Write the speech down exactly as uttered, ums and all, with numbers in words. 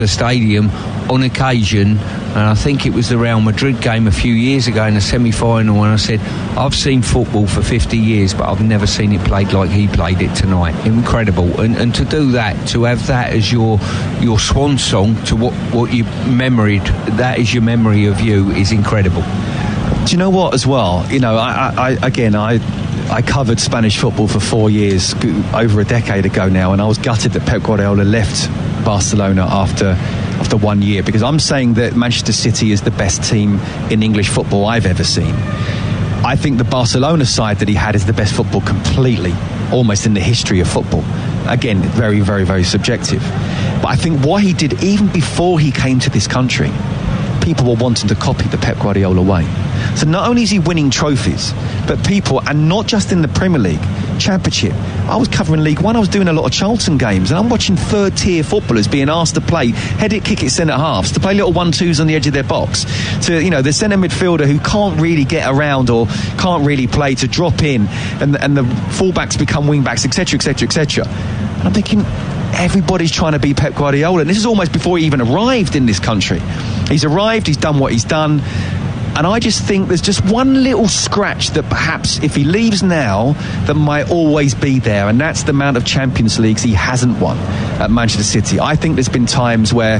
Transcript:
the stadium on occasion, and I think it was the Real Madrid game a few years ago in the semi-final, and I said, I've seen football for fifty years, but I've never seen it played like he played it tonight. Incredible. And and to do that, to have that as your your swan song, to what, what you memoried, that is your memory of you, is incredible. Do you know what, as well? You know, I, I again, I I covered Spanish football for four years, over a decade ago now, and I was gutted that Pep Guardiola left Barcelona after after one year, because I'm saying that Manchester City is the best team in English football I've ever seen. I think the Barcelona side that he had is the best football completely, almost in the history of football. Again, very, very, very subjective. But I think what he did even before he came to this country, people were wanting to copy the Pep Guardiola way. So not only is he winning trophies, but people, and not just in the Premier League, Championship. I was covering League One, I was doing a lot of Charlton games, and I'm watching third tier footballers being asked to play head it, kick it, centre halves, to play little one-twos on the edge of their box, to, you know, the centre midfielder who can't really get around or can't really play, to drop in, and, and the fullbacks become wing-backs, etc, etc, et cetera. And I'm thinking, everybody's trying to be Pep Guardiola, and this is almost before he even arrived in this country. He's arrived, he's done what he's done, and I just think there's just one little scratch that perhaps if he leaves now, that might always be there, and that's the amount of Champions Leagues he hasn't won at Manchester City. I think there's been times where